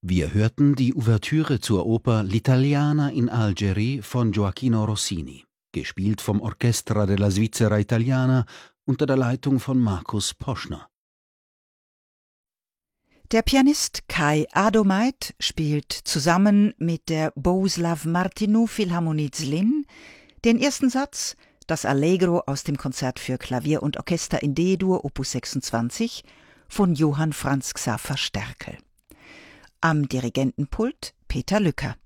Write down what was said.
Wir hörten die Ouvertüre zur Oper L'Italiana in Algeri von Gioachino Rossini, gespielt vom Orchestra della Svizzera Italiana unter der Leitung von Markus Poschner. Der Pianist Kai Adomait spielt zusammen mit der Bohuslav Martinu Philharmonie Zlin den ersten Satz, das Allegro aus dem Konzert für Klavier und Orchester in D-Dur Opus 26 von Johann Franz Xaver Sterkel. Am Dirigentenpult Peter Lücker.